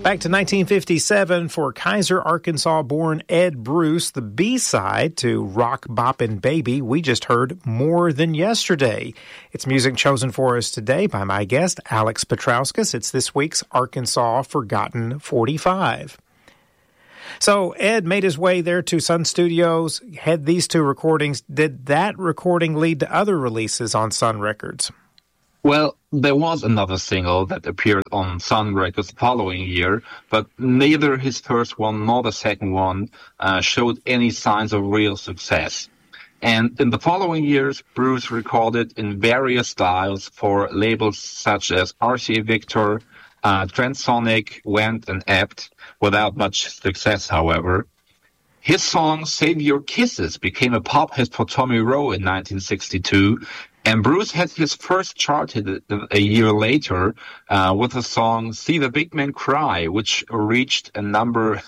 Back to 1957 for Kaiser, Arkansas-born Ed Bruce, the B-side to Rock Boppin' Baby, we just heard More Than Yesterday. It's music chosen for us today by my guest, Alex Petrauskas. It's this week's Arkansas Forgotten 45. So Ed made his way there to Sun Studios, had these two recordings. Did that recording lead to other releases on Sun Records? Well, there was another single that appeared on Sun Records the following year, but neither his first one nor the second one showed any signs of real success. And in the following years, Bruce recorded in various styles for labels such as RCA Victor, Transonic, Went, and Apt, without much success, however. His song Save Your Kisses became a pop hit for Tommy Roe in 1962, and Bruce had his first chart hit a year later with the song See the Big Man Cry, which reached a number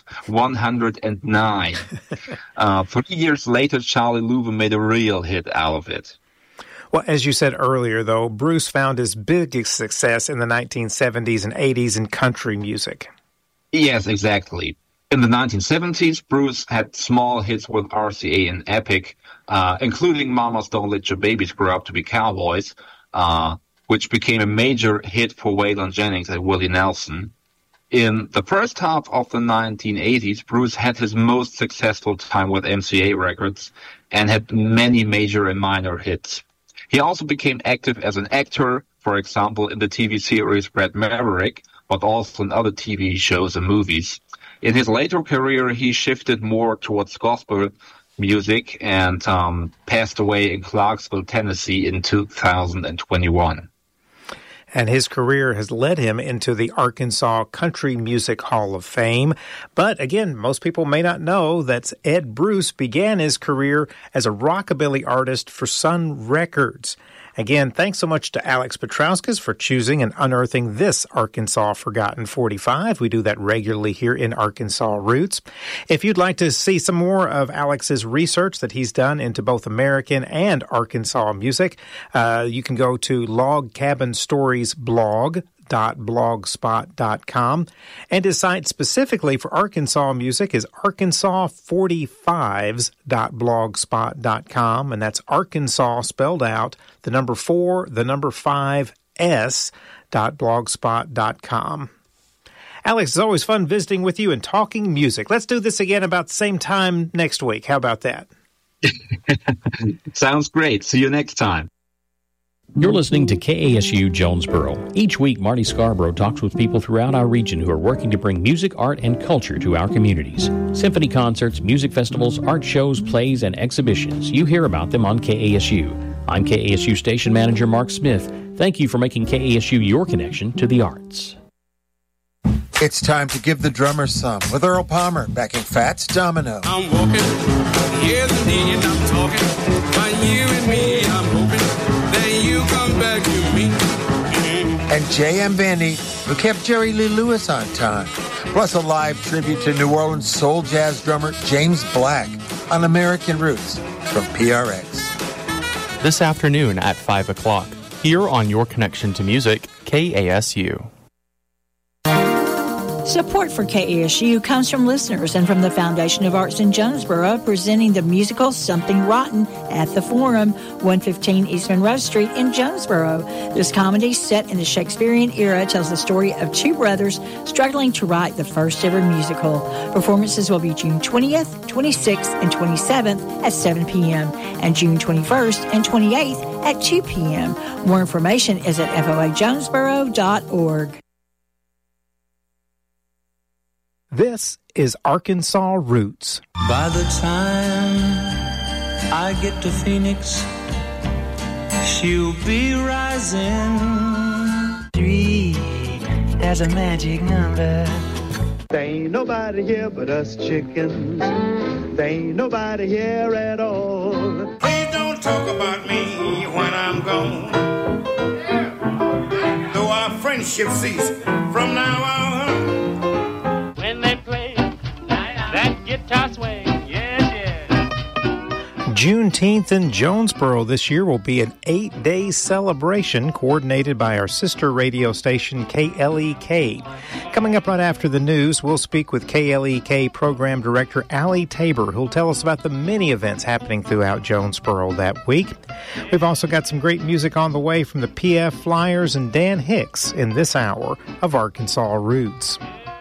109. 3 years later, Charlie Louver made a real hit out of it. Well, as you said earlier, though, Bruce found his biggest success in the 1970s and 80s in country music. Yes, exactly. In the 1970s, Bruce had small hits with RCA and Epic, including Mamas Don't Let Your Babies Grow Up to Be Cowboys, which became a major hit for Waylon Jennings and Willie Nelson. In the first half of the 1980s, Bruce had his most successful time with MCA Records and had many major and minor hits. He also became active as an actor, for example, in the TV series Red Maverick, but also in other TV shows and movies. In his later career, he shifted more towards gospel music and passed away in Clarksville, Tennessee in 2021. And his career has led him into the Arkansas Country Music Hall of Fame. But again, most people may not know that Ed Bruce began his career as a rockabilly artist for Sun Records. Again, thanks so much to Alex Petrauskas for choosing and unearthing this Arkansas Forgotten 45. We do that regularly here in Arkansas Roots. If you'd like to see some more of Alex's research that he's done into both American and Arkansas music, you can go to Log Cabin Stories blog. .blogspot.com, and his site specifically for Arkansas music is arkansas45s.blogspot.com, and that's Arkansas spelled out, the number 4, the number 5, s.blogspot.com. Alex, it's always fun visiting with you and talking music. Let's do this again about the same time next week. How about that? Sounds great. See you next time. You're listening to KASU Jonesboro. Each week, Marty Scarborough talks with people throughout our region who are working to bring music, art, and culture to our communities. Symphony concerts, music festivals, art shows, plays, and exhibitions. You hear about them on KASU. I'm KASU Station Manager Mark Smith. Thank you for making KASU your connection to the arts. It's time to give the drummer some with Earl Palmer backing Fats Domino. I'm walking, yes indeed, I'm talking about you and me. I'm hoping that you come back to me. And J.M. Vandy, who kept Jerry Lee Lewis on time. Plus a live tribute to New Orleans soul jazz drummer James Black on American Roots from PRX. This afternoon at 5 o'clock, here on Your Connection to Music, KASU. Support for KASU comes from listeners and from the Foundation of Arts in Jonesboro, presenting the musical Something Rotten at the Forum, 115 East Monroe Street in Jonesboro. This comedy, set in the Shakespearean era, tells the story of two brothers struggling to write the first ever musical. Performances will be June 20th, 26th, and 27th at 7 p.m. and June 21st and 28th at 2 p.m. More information is at foajonesboro.org. This is Arkansas Roots. By the time I get to Phoenix, she'll be rising. 3, there's a magic number. There ain't nobody here but us chickens. There ain't nobody here at all. Please don't talk about me when I'm gone. Though our friendship cease from now on. When they play that guitar swing, yes, yes. Juneteenth in Jonesboro this year will be an 8-day celebration coordinated by our sister radio station, KLEK. Coming up right after the news, we'll speak with KLEK Program Director Allie Tabor, who'll tell us about the many events happening throughout Jonesboro that week. We've also got some great music on the way from the PF Flyers and Dan Hicks in this hour of Arkansas Roots.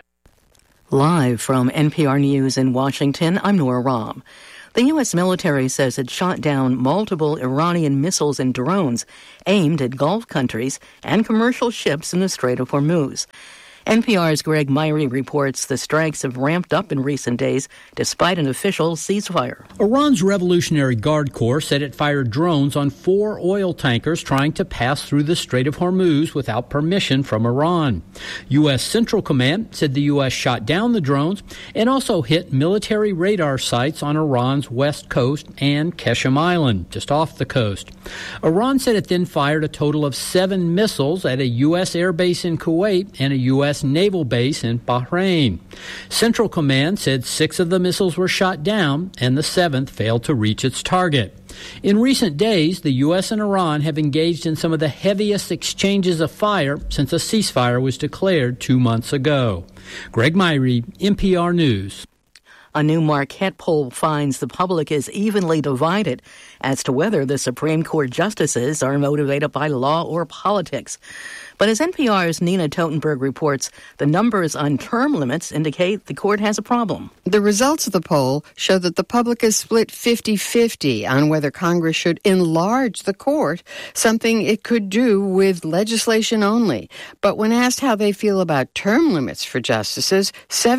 Live from NPR News in Washington, I'm Nora Rahm. The U.S. military says it shot down multiple Iranian missiles and drones aimed at Gulf countries and commercial ships in the Strait of Hormuz. NPR's Greg Myrie reports the strikes have ramped up in recent days despite an official ceasefire. Iran's Revolutionary Guard Corps said it fired drones on 4 oil tankers trying to pass through the Strait of Hormuz without permission from Iran. U.S. Central Command said the U.S. shot down the drones and also hit military radar sites on Iran's west coast and Keshem Island, just off the coast. Iran said it then fired a total of 7 missiles at a U.S. airbase in Kuwait and a U.S. naval base in Bahrain. Central Command said 6 of the missiles were shot down and the 7th failed to reach its target. In recent days, the U.S. and Iran have engaged in some of the heaviest exchanges of fire since a ceasefire was declared 2 months ago. Greg Myrie, NPR News. A new Marquette poll finds the public is evenly divided as to whether the Supreme Court justices are motivated by law or politics. But as NPR's Nina Totenberg reports, the numbers on term limits indicate the court has a problem. The results of the poll show that the public is split 50-50 on whether Congress should enlarge the court, something it could do with legislation only. But when asked how they feel about term limits for justices,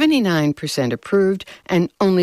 79% approved and only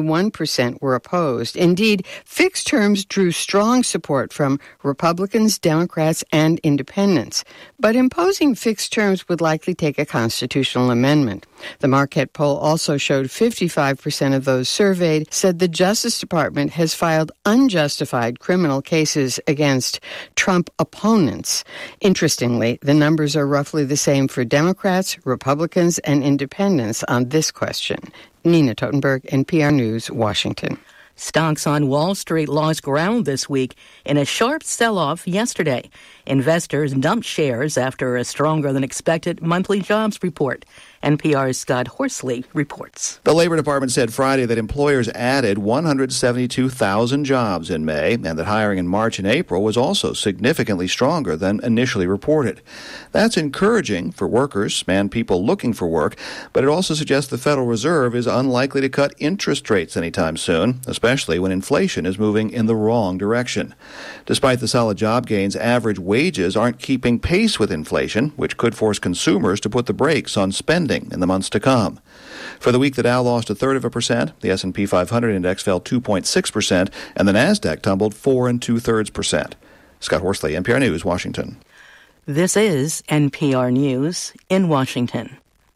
21% were opposed. Indeed, fixed terms drew strong support from Republicans, Democrats, and independents. But imposing fixed terms would likely take a constitutional amendment. The Marquette poll also showed 55% of those surveyed said the Justice Department has filed unjustified criminal cases against Trump opponents. Interestingly, the numbers are roughly the same for Democrats, Republicans, and independents on this question. Nina Totenberg, NPR News, Washington. Stocks on Wall Street lost ground this week in a sharp sell-off yesterday. Investors dumped shares after a stronger-than-expected monthly jobs report. NPR's Scott Horsley reports. The Labor Department said Friday that employers added 172,000 jobs in May and that hiring in March and April was also significantly stronger than initially reported. That's encouraging for workers and people looking for work, but it also suggests the Federal Reserve is unlikely to cut interest rates anytime soon, especially when inflation is moving in the wrong direction. Despite the solid job gains, average wages aren't keeping pace with inflation, which could force consumers to put the brakes on spending in the months to come. For the week, the Dow lost 0.33%, the S&P 500 index fell 2.6%, and the Nasdaq tumbled 4 2/3%. Scott Horsley, NPR News, Washington. This is NPR News in Washington.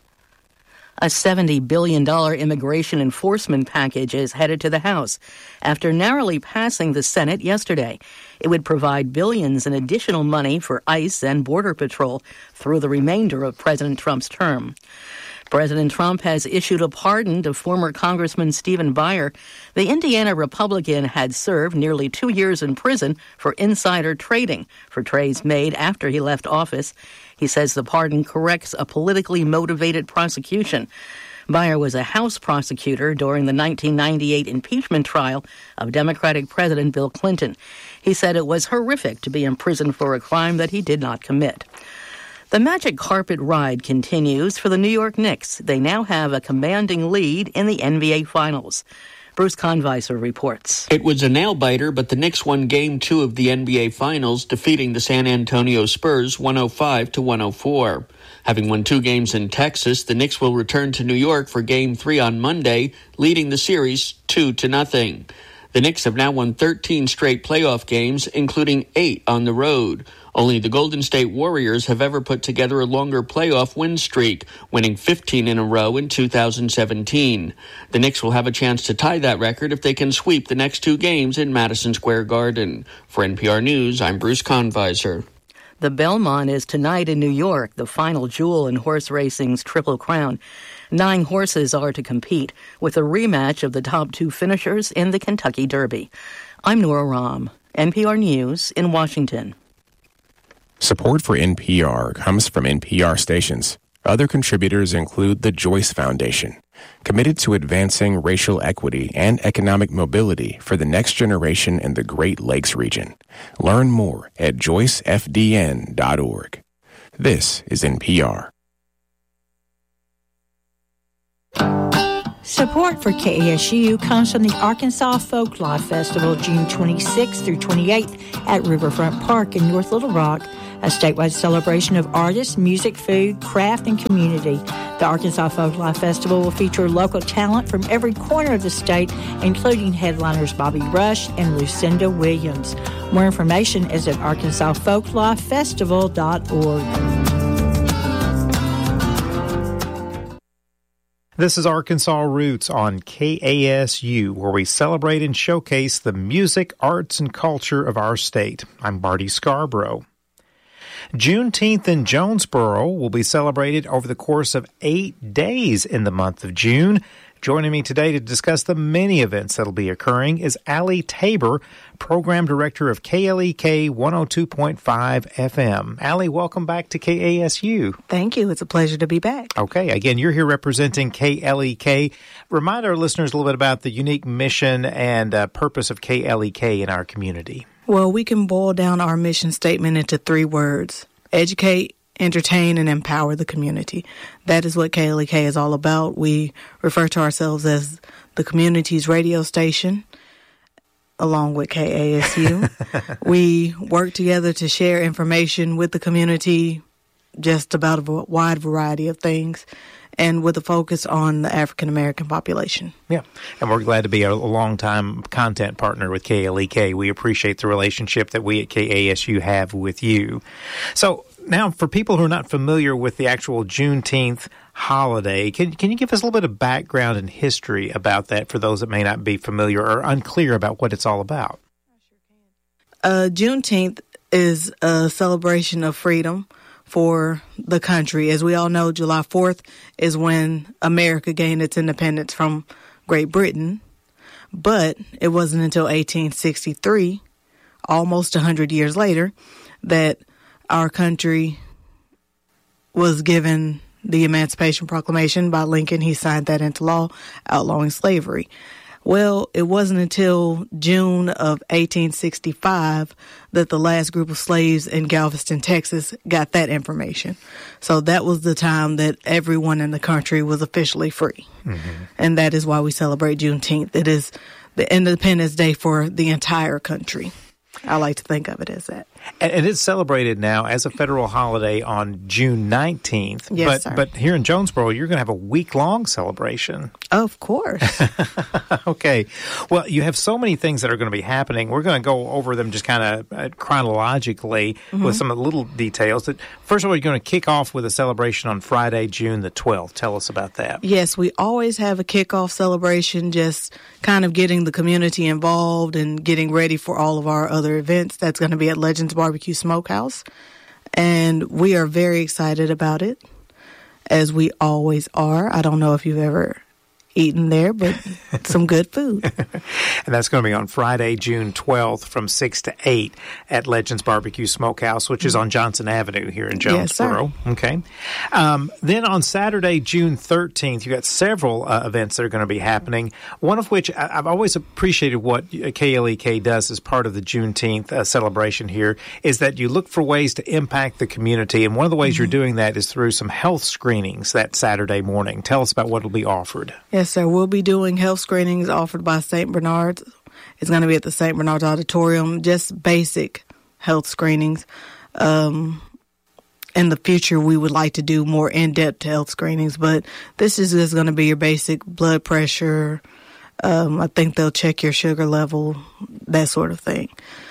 A $70 billion immigration enforcement package is headed to the House after narrowly passing the Senate yesterday. It would provide billions in additional money for ICE and Border Patrol through the remainder of President Trump's term. President Trump has issued a pardon to former Congressman Stephen Buyer. The Indiana Republican had served nearly 2 years in prison for insider trading for trades made after he left office. He says the pardon corrects a politically motivated prosecution. Buyer was a House prosecutor during the 1998 impeachment trial of Democratic President Bill Clinton. He said it was horrific to be imprisoned for a crime that he did not commit. The magic carpet ride continues for the New York Knicks. They now have a commanding lead in the NBA Finals. Bruce Conviser reports. It was a nail-biter, but the Knicks won Game 2 of the NBA Finals, defeating the San Antonio Spurs 105-104. Having won 2 games in Texas, the Knicks will return to New York for Game 3 on Monday, leading the series 2-0. The Knicks have now won 13 straight playoff games, including 8 on the road. Only the Golden State Warriors have ever put together a longer playoff win streak, winning 15 in a row in 2017. The Knicks will have a chance to tie that record if they can sweep the next 2 games in Madison Square Garden. For NPR News, I'm Bruce Conviser. The Belmont is tonight in New York, the final jewel in horse racing's Triple Crown. 9 horses are to compete, with a rematch of the top 2 finishers in the Kentucky Derby. I'm Nora Rahm, NPR News in Washington. Support for NPR comes from NPR stations. Other contributors include the Joyce Foundation, committed to advancing racial equity and economic mobility for the next generation in the Great Lakes region. Learn more at joycefdn.org. This is NPR. Support for KASU comes from the Arkansas Folklife Festival, June 26th through 28th at Riverfront Park in North Little Rock, a statewide celebration of artists, music, food, craft, and community. The Arkansas Folklife Festival will feature local talent from every corner of the state, including headliners Bobby Rush and Lucinda Williams. More information is at arkansasfolklifefestival.org. This is Arkansas Roots on KASU, where we celebrate and showcase the music, arts, and culture of our state. I'm Marty Scarborough. Juneteenth in Jonesboro will be celebrated over the course of 8 days in the month of June. Joining me today to discuss the many events that will be occurring is Allie Tabor, Program Director of KLEK 102.5 FM. Allie, welcome back to KASU. Thank you. It's a pleasure to be back. Okay. Again, you're here representing KLEK. Remind our listeners a little bit about the unique mission and purpose of KLEK in our community. Well, we can boil down our mission statement into 3 words: educate, entertain, and empower the community. That is what KLEK is all about. We refer to ourselves as the community's radio station, along with KASU. We work together to share information with the community, just about a wide variety of things, and with a focus on the African American population. Yeah, and we're glad to be a long-time content partner with KLEK. We appreciate the relationship that we at KASU have with you. So now, for people who are not familiar with the actual Juneteenth holiday, can you give us a little bit of background and history about that for those that may not be familiar or unclear about what it's all about? Juneteenth is a celebration of freedom for the country. As we all know, July 4th is when America gained its independence from Great Britain. But it wasn't until 1863, almost 100 years later, that our country was given the Emancipation Proclamation by Lincoln. He signed that into law, outlawing slavery. Well, it wasn't until June of 1865 that the last group of slaves in Galveston, Texas, got that information. So that was the time that everyone in the country was officially free. Mm-hmm. And that is why we celebrate Juneteenth. It is the Independence Day for the entire country. I like to think of it as that. And it's celebrated now as a federal holiday on June 19th. Yes, sir. But here in Jonesboro, you're going to have a week-long celebration. Of course. Okay. Well, you have so many things that are going to be happening. We're going to go over them just kind of chronologically with some of the little details. First of all, you're going to kick off with a celebration on Friday, June the 12th. Tell us about that. Yes, we always have a kickoff celebration, just kind of getting the community involved and getting ready for all of our other events. That's going to be at Legends Barbecue Smokehouse, and we are very excited about it, as we always are. I don't know if you've ever eaten there, but some good food. And that's going to be on Friday, June 12th from 6 to 8 at Legends Barbecue Smokehouse, which is on Johnson Avenue here in Jonesboro. Yes, okay. Then on Saturday, June 13th, you got several events that are going to be happening, one of which I've always appreciated what KLEK does as part of the Juneteenth celebration here, is that you look for ways to impact the community. And one of the ways you're doing that is through some health screenings that Saturday morning. Tell us about what will be offered. Yes, sir. We'll be doing health screenings offered by St. Bernard's. It's going to be at the St. Bernard's Auditorium, just basic health screenings. In the future, we would like to do more in-depth health screenings, but this is just going to be your basic blood pressure. I think they'll check your sugar level, that sort of thing.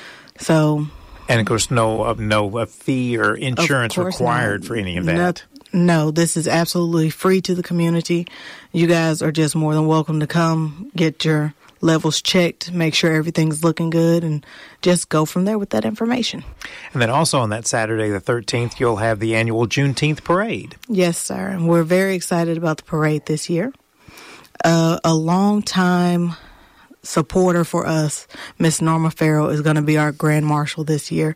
So, and of course, no fee or insurance required for any of that. No, this is absolutely free to the community. You guys are just more than welcome to come, get your levels checked, make sure everything's looking good, and just go from there with that information. And then also on that Saturday, the 13th, you'll have the annual Juneteenth Parade. Yes, sir. And we're very excited about the parade this year. A long time supporter for us, Miss Norma Farrell, is going to be our Grand Marshal this year.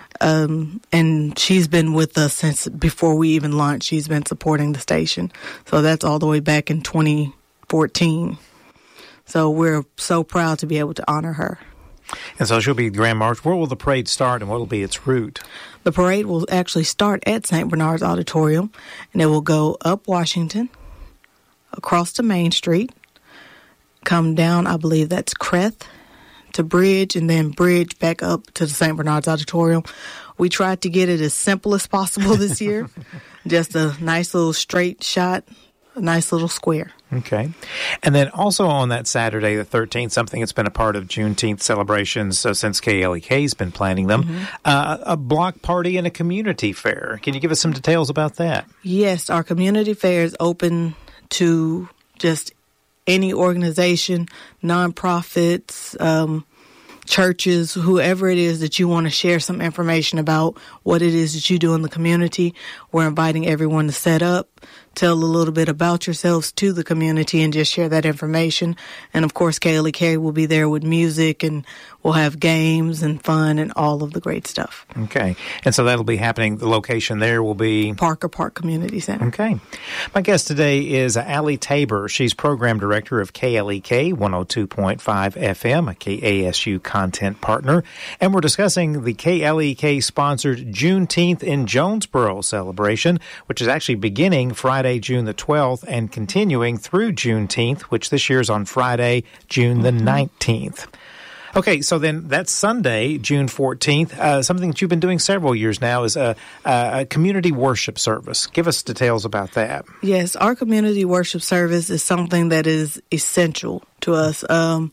And she's been with us since before we even launched. She's been supporting the station. So that's all the way back in 2014. So we're so proud to be able to honor her. And so she'll be Grand Marshal. Where will the parade start and what will be its route? The parade will actually start at St. Bernard's Auditorium, and it will go up Washington, across to Main Street, come down, I believe that's Creth, to Bridge, and then Bridge back up to the St. Bernard's Auditorium. We tried to get it as simple as possible this year. Just a nice little straight shot, a nice little square. Okay. And then also on that Saturday, the 13th, something that's been a part of Juneteenth celebrations since KLEK's been planning them, a block party and a community fair. Can you give us some details about that? Yes, our community fair is open to just any organization, nonprofits, churches, whoever it is that you want to share some information about what it is that you do in the community. We're inviting everyone to set up, tell a little bit about yourselves to the community, and just share that information. And of course, KLEK will be there with music, and we'll have games and fun and all of the great stuff. Okay. And so that'll be happening. The location there will be Parker Park Community Center. Okay. My guest today is Allie Tabor. She's program director of KLEK 102.5 FM, a KASU content partner. And we're discussing the KLEK sponsored Juneteenth in Jonesboro celebration, which is actually beginning Friday, June the 12th, and continuing through Juneteenth, which this year is on Friday, June the 19th. Okay, so then that's Sunday, June 14th. Something that you've been doing several years now is a community worship service. Give us details about that. Yes, our community worship service is something that is essential to us.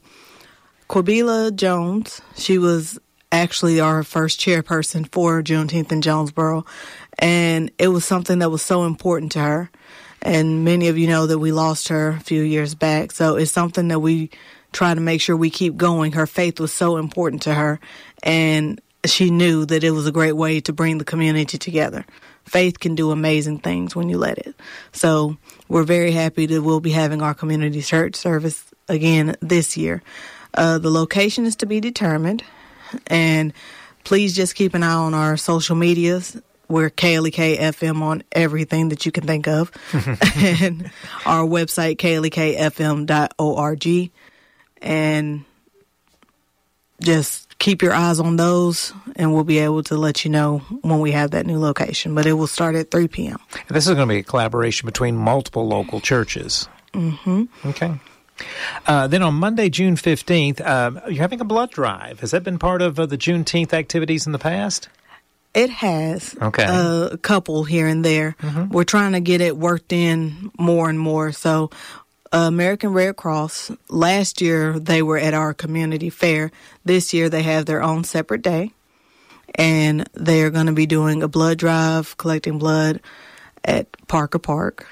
Quabila Jones, she was actually our first chairperson for Juneteenth in Jonesboro, and it was something that was so important to her. And many of you know that we lost her a few years back, so it's something that we try to make sure we keep going. Her faith was so important to her, and she knew that it was a great way to bring the community together. Faith can do amazing things when you let it. So we're very happy that we'll be having our community church service again this year. The location is to be determined, and please just keep an eye on our social medias. We're KLEK FM on everything that you can think of, and our website, klekfm.org. And just keep your eyes on those, and we'll be able to let you know when we have that new location. But it will start at 3 p.m. And this is going to be a collaboration between multiple local churches. Mm-hmm. Okay. Then on Monday, June 15th, you're having a blood drive. Has that been part of the Juneteenth activities in the past? It has. Okay. A couple here and there. Mm-hmm. We're trying to get it worked in more and more. So American Red Cross, last year they were at our community fair. This year they have their own separate day, and they are going to be doing a blood drive, collecting blood at Parker Park.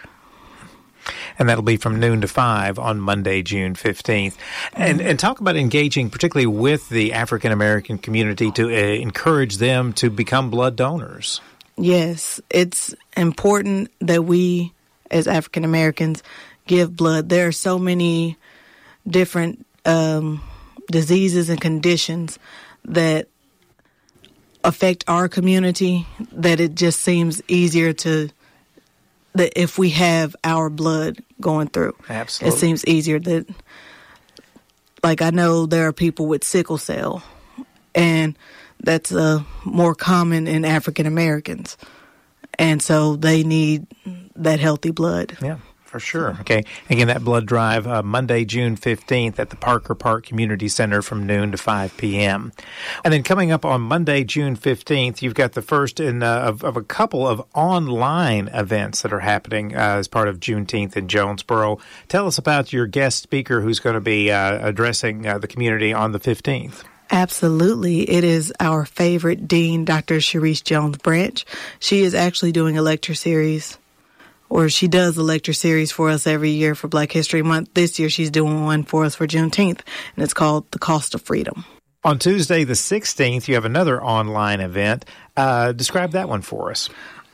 And that'll be from noon to 5 on Monday, June 15th. And talk about engaging particularly with the African-American community to encourage them to become blood donors. Yes, it's important that we, as African-Americans, give blood. There are so many different diseases and conditions that affect our community that it just seems easier to that if we have our blood going through. Absolutely. It seems easier that, like, I know there are people with sickle cell, and that's more common in African Americans. And so they need that healthy blood. Yeah, for sure. Okay. Again, that blood drive, Monday, June 15th at the Parker Park Community Center from noon to 5 p.m. And then coming up on Monday, June 15th, you've got the first of a couple of online events that are happening as part of Juneteenth in Jonesboro. Tell us about your guest speaker who's going to be addressing the community on the 15th. Absolutely. It is our favorite dean, Dr. Sharice Jones Branch. She is actually doing a lecture series, or she does a lecture series for us every year for Black History Month. This year she's doing one for us for Juneteenth, and it's called The Cost of Freedom. On Tuesday the 16th, you have another online event. Describe that one for us.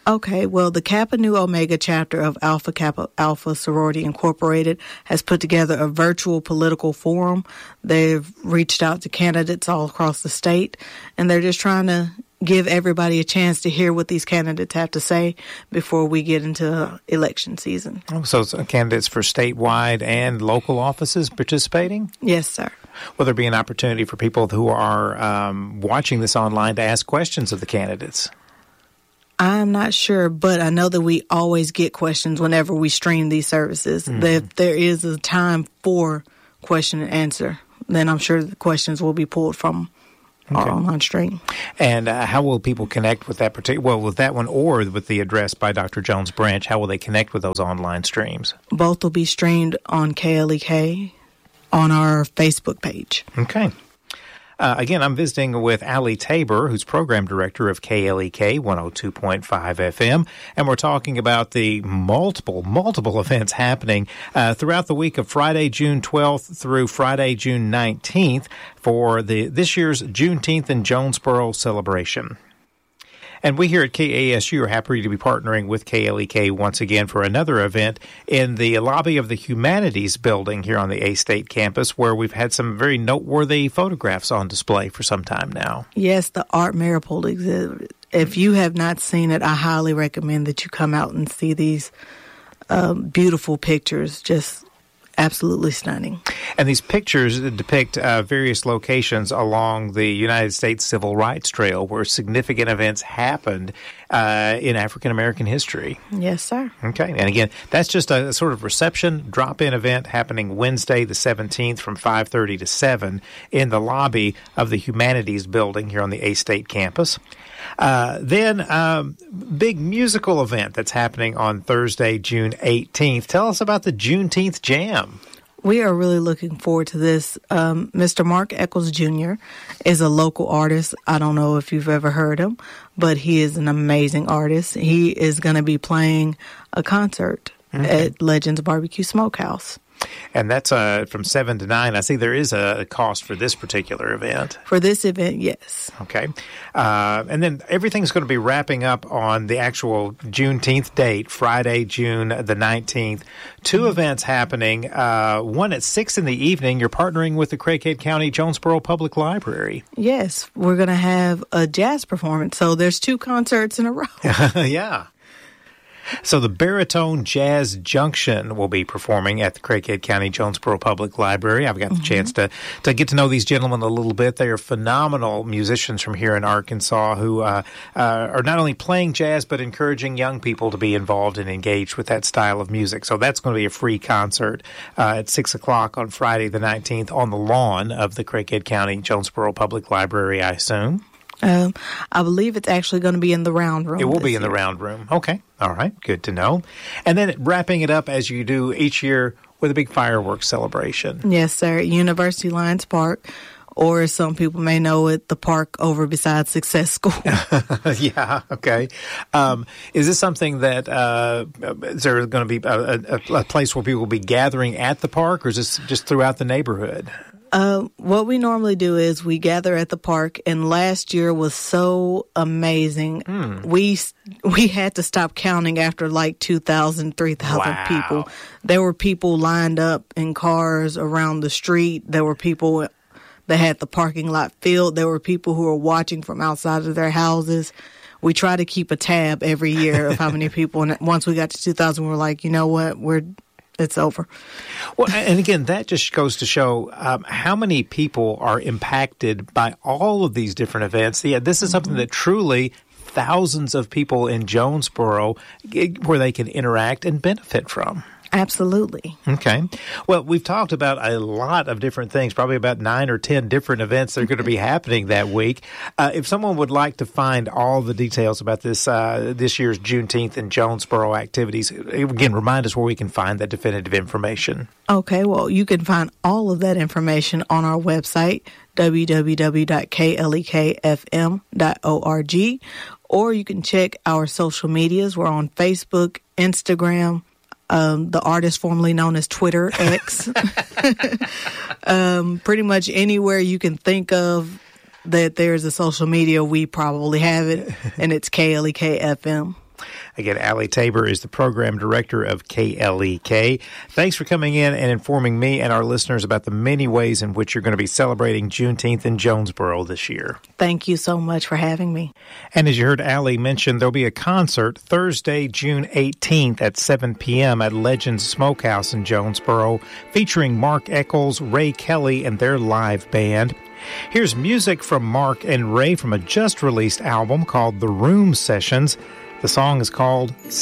Okay, well, the Kappa Nu Omega chapter of Alpha Kappa Alpha Sorority Incorporated has put together a virtual political forum. They've reached out to candidates all across the state, and they're just trying to give everybody a chance to hear what these candidates have to say before we get into election season. So it's candidates for statewide and local offices participating? Yes, sir. Will there be an opportunity for people who are watching this online to ask questions of the candidates? I'm not sure, but I know that we always get questions whenever we stream these services. Mm-hmm. That if there is a time for question and answer, then I'm sure the questions will be pulled from our online stream. And how will people connect with that with that one or with the address by Dr. Jones Branch? How will they connect with those online streams? Both will be streamed on KLEK on our Facebook page. Okay. Again, I'm visiting with Allie Tabor, who's program director of KLEK 102.5 FM, and we're talking about the multiple events happening throughout the week of Friday, June 12th through Friday, June 19th for this year's Juneteenth in Jonesboro celebration. And we here at KASU are happy to be partnering with KLEK once again for another event in the lobby of the Humanities Building here on the A-State campus, where we've had some very noteworthy photographs on display for some time now. Yes, the Art Maripold exhibit. If you have not seen it, I highly recommend that you come out and see these beautiful pictures, just absolutely stunning. And these pictures depict various locations along the United States Civil Rights Trail where significant events happened in African American history. Yes, sir. Okay. And again, that's just a sort of reception drop-in event happening Wednesday the 17th from 5:30 to 7 in the lobby of the Humanities Building here on the A-State campus. Then big musical event that's happening on Thursday, June 18th. Tell us about the Juneteenth Jam. We are really looking forward to this. Mr. Mark Eccles Jr. is a local artist. I don't know if you've ever heard him, but he is an amazing artist. He is going to be playing a concert at Legends Barbecue Smokehouse. And that's from 7 to 9. I see there is a cost for this particular event. For this event, yes. Okay. And then everything's going to be wrapping up on the actual Juneteenth date, Friday, June the 19th. Two events happening. One at 6 in the evening. You're partnering with the Craighead County Jonesboro Public Library. Yes. We're going to have a jazz performance. So there's two concerts in a row. Yeah. So the Baritone Jazz Junction will be performing at the Craighead County Jonesboro Public Library. I've got the chance to get to know these gentlemen a little bit. They are phenomenal musicians from here in Arkansas who are not only playing jazz but encouraging young people to be involved and engaged with that style of music. So that's going to be a free concert at 6 o'clock on Friday the 19th on the lawn of the Craighead County Jonesboro Public Library, I assume. I believe it's actually going to be in the round room. It will be in the round room. Okay. All right. Good to know. And then wrapping it up as you do each year with a big fireworks celebration. Yes, sir. At University Lions Park, or as some people may know it, the park over beside Success School. Yeah. Okay. Is this something that is there going to be a place where people will be gathering at the park, or is this just throughout the neighborhood? What we normally do is we gather at the park, and last year was so amazing. We had to stop counting after like 2,000, 3,000 people. There were people lined up in cars around the street. There were people that had the parking lot filled. There were people who were watching from outside of their houses. We try to keep a tab every year of how many people. And once we got to 2,000, we were like, you know what, it's over. Well, and again, that just goes to show how many people are impacted by all of these different events. Yeah, this is something that truly thousands of people in Jonesboro where they can interact and benefit from. Absolutely. Okay. Well, we've talked about a lot of different things, probably about 9 or 10 different events that are going to be happening that week. If someone would like to find all the details about this year's Juneteenth in Jonesboro activities, again, remind us where we can find that definitive information. Okay. Well, you can find all of that information on our website, www.klekfm.org, or you can check our social medias. We're on Facebook, Instagram, the artist formerly known as Twitter, X. Pretty much anywhere you can think of that there's a social media, we probably have it, and it's KLEK FM. Again, Allie Tabor is the program director of KLEK. Thanks for coming in and informing me and our listeners about the many ways in which you're going to be celebrating Juneteenth in Jonesboro this year. Thank you so much for having me. And as you heard Allie mention, there'll be a concert Thursday, June 18th at 7 p.m. at Legends Smokehouse in Jonesboro, featuring Mark Eccles, Ray Kelly, and their live band. Here's music from Mark and Ray from a just-released album called The Room Sessions. The song is called